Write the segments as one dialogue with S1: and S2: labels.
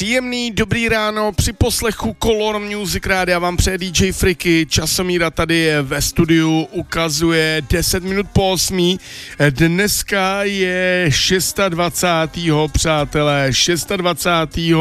S1: Příjemný dobrý ráno při poslechu Color Music Rádia vám přeje DJ Friky. Časomíra tady je ve studiu, ukazuje 10 minut po 8. Dneska je 26. přátelé, 26.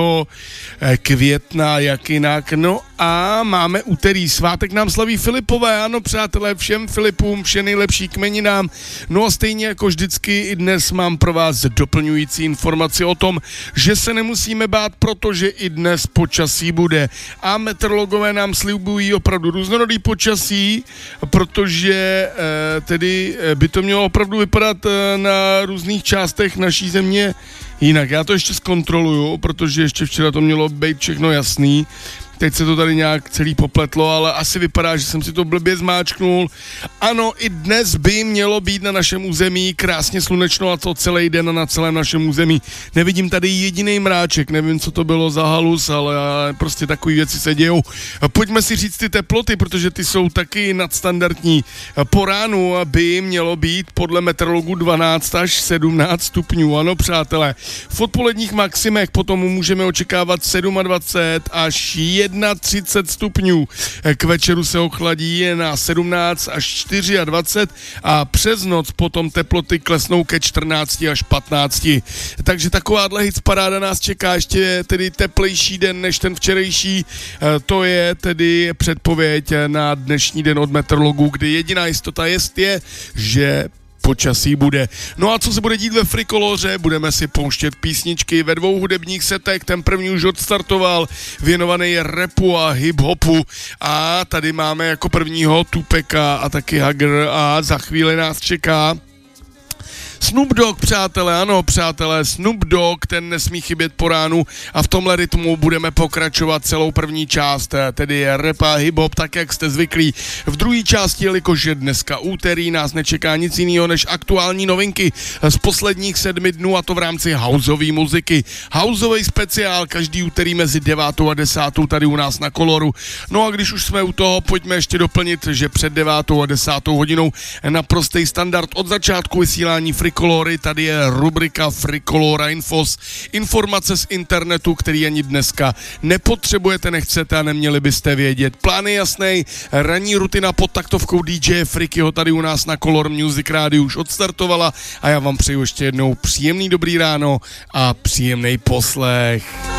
S1: května, jak jinak. No a máme úterý, svátek nám slaví Filipové, ano přátelé, všem Filipům, vše nejlepší k jmeninám. No a stejně jako vždycky i dnes mám pro vás doplňující informaci o tom, že se nemusíme bát, protože i dnes počasí bude. A meteorologové nám slibují opravdu různorodý počasí, protože tedy by to mělo opravdu vypadat na různých částech naší země jinak. Já to ještě zkontroluju, protože ještě včera to mělo být všechno jasný. Teď se to tady nějak celý popletlo, ale asi vypadá, že jsem si to blbě zmáčknul. Ano, i dnes by mělo být na našem území krásně slunečno a to celý den na celém našem území. Nevidím tady jediný mráček, nevím, co to bylo za halus, ale prostě takové věci se dějou. Pojďme si říct ty teploty, protože ty jsou taky nadstandardní. Po ránu by mělo být podle meteorologů 12 až 17 stupňů, ano přátelé. V odpoledních maximech potom můžeme očekávat 27 až 31 stupňů. K večeru se ochladí na 17 až 24 a přes noc potom teploty klesnou ke 14 až 15. Takže takováhle hitparáda nás čeká, ještě tedy teplejší den než ten včerejší. To je tedy předpověď na dnešní den od meteorologů, kdy jediná jistota je, že počasí bude. No a co se bude dít ve Frikoloře? Budeme si pouštět písničky ve 2 hudebních setech. Ten první už odstartoval, věnovaný je rapu a hip-hopu. A tady máme jako prvního Tupeka a taky Hugger a za chvíli nás čeká Snoop Dogg, přátelé, ano, přátelé, Snoop Dogg, ten nesmí chybět po ránu a v tomhle rytmu budeme pokračovat celou první část, tedy rap a hip-hop, tak jak jste zvyklí. V druhé části, jelikož je dneska úterý, nás nečeká nic jiného než aktuální novinky z posledních 7 dnů a to v rámci houseové muziky. Houseový speciál každý úterý mezi 9 a 10 tady u nás na Coloru. No a když už jsme u toho, pojďme ještě doplnit, že před 9 a 10 hodinou naprostý standard od začátku vysílání Frikolory, tady je rubrika Frikolora Infos, informace z internetu, který ani dneska nepotřebujete, nechcete a neměli byste vědět. Plán je jasný, ranní rutina pod taktovkou DJ Frikyho tady u nás na Color Music Rádiu už odstartovala a já vám přeju ještě jednou příjemný dobrý ráno a příjemný poslech.